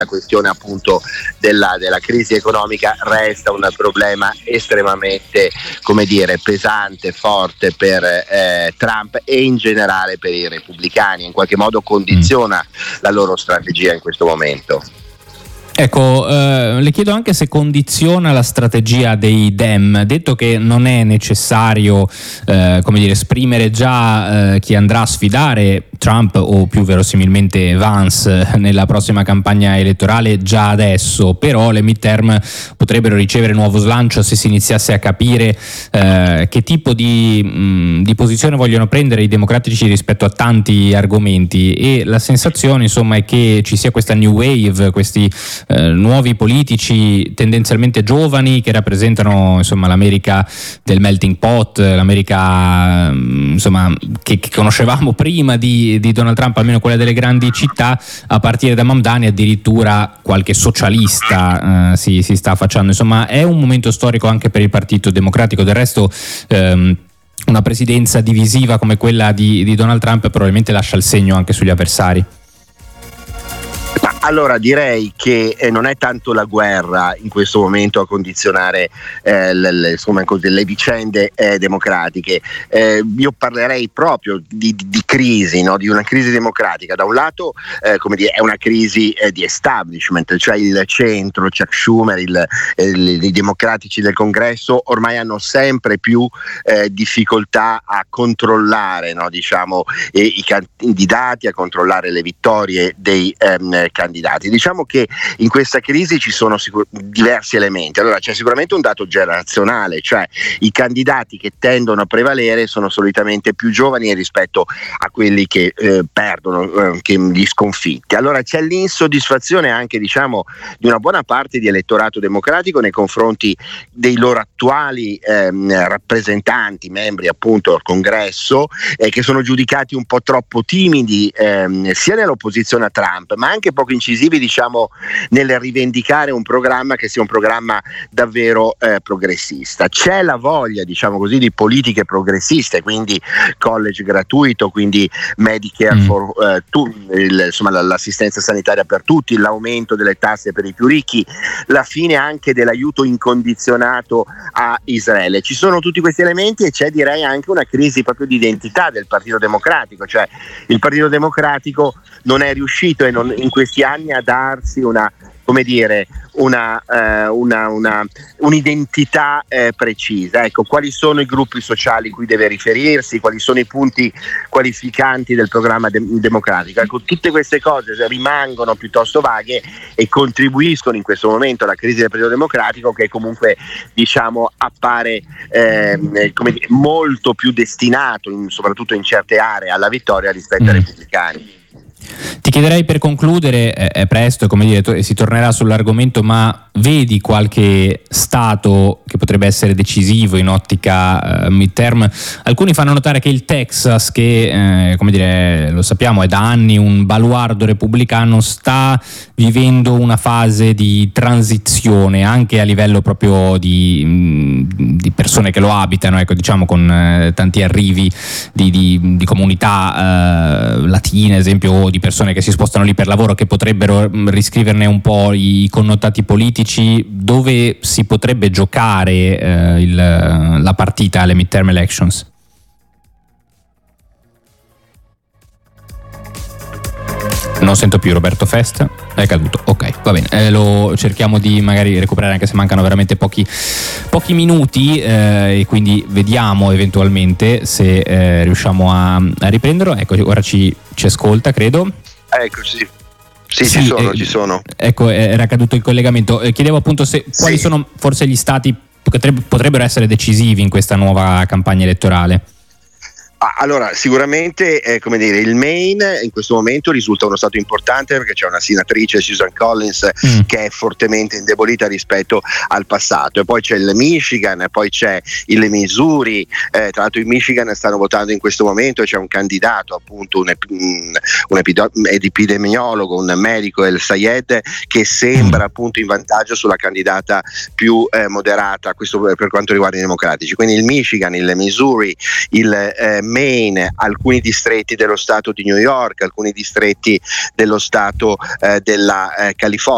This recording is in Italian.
la questione appunto della crisi economica resta un problema estremamente, come dire, pesante, forte per Trump e in generale per i repubblicani, in qualche modo condiziona la loro strategia in questo momento. Ecco, le chiedo anche se condiziona la strategia dei Dem, detto che non è necessario esprimere già chi andrà a sfidare Trump o più verosimilmente Vance nella prossima campagna elettorale già adesso, però le midterm potrebbero ricevere nuovo slancio se si iniziasse a capire che tipo di posizione vogliono prendere i democratici rispetto a tanti argomenti, e la sensazione insomma è che ci sia questa new wave, questi nuovi politici tendenzialmente giovani che rappresentano insomma l'America del melting pot, l'America insomma che conoscevamo prima di Donald Trump, almeno quella delle grandi città, a partire da Mamdani addirittura qualche socialista si sta affacciando. Insomma è un momento storico anche per il Partito Democratico. Del resto una presidenza divisiva come quella di Donald Trump probabilmente lascia il segno anche sugli avversari. Allora direi che non è tanto la guerra in questo momento a condizionare le vicende democratiche. Io parlerei proprio di crisi, no? Di una crisi democratica. Da un lato è una crisi di establishment, cioè il centro, Chuck Schumer, i democratici del Congresso ormai hanno sempre più difficoltà a controllare, no? I candidati, a controllare le vittorie dei candidati. Diciamo che in questa crisi ci sono diversi elementi. Allora c'è sicuramente un dato generazionale, cioè i candidati che tendono a prevalere sono solitamente più giovani rispetto a quelli che perdono, che gli sconfitti. Allora c'è l'insoddisfazione anche di una buona parte di elettorato democratico nei confronti dei loro attuali rappresentanti, membri appunto al Congresso, che sono giudicati un po' troppo timidi sia nell'opposizione a Trump, ma anche poco incisivi nel rivendicare un programma che sia un programma davvero progressista. C'è la voglia di politiche progressiste, quindi college gratuito, quindi Medicare for l'assistenza sanitaria per tutti, l'aumento delle tasse per i più ricchi, la fine anche dell'aiuto incondizionato a Israele. Ci sono tutti questi elementi e c'è direi anche una crisi proprio di identità del Partito Democratico, cioè il Partito Democratico non è riuscito in questi anni a darsi un'identità precisa. Ecco, quali sono i gruppi sociali cui deve riferirsi, quali sono i punti qualificanti del programma democratico. Ecco, tutte queste cose rimangono piuttosto vaghe e contribuiscono in questo momento alla crisi del Partito Democratico, che comunque appare molto più destinato, soprattutto in certe aree, alla vittoria rispetto ai repubblicani. Ti chiederei per concludere, è presto, si tornerà sull'argomento, ma vedi qualche stato che potrebbe essere decisivo in ottica midterm? Alcuni fanno notare che il Texas, che lo sappiamo è da anni un baluardo repubblicano, sta vivendo una fase di transizione anche a livello proprio di persone che lo abitano, con tanti arrivi di comunità latine, ad esempio, o di persone che si spostano lì per lavoro, che potrebbero riscriverne un po' i connotati politici. Dove si potrebbe giocare la partita alle midterm elections? Non sento più Roberto Fest, è caduto, ok, va bene, lo cerchiamo di magari recuperare anche se mancano veramente pochi minuti, e quindi vediamo eventualmente se riusciamo a riprenderlo. Ecco, ora ci ascolta, credo. Eccoci. Sì, ci sono. Ecco, era caduto il collegamento. Chiedevo appunto quali sono forse gli stati che potrebbero essere decisivi in questa nuova campagna elettorale. Allora, sicuramente il Maine in questo momento risulta uno stato importante, perché c'è una senatrice, Susan Collins, che è fortemente indebolita rispetto al passato, e poi c'è il Michigan, poi c'è il Missouri. Tra l'altro in Michigan stanno votando in questo momento, c'è un candidato, appunto un epidemiologo, un medico, El Sayed, che sembra appunto in vantaggio sulla candidata più moderata, questo per quanto riguarda i democratici. Quindi il Michigan, il Missouri, il Maine, alcuni distretti dello stato di New York, alcuni distretti dello stato della California.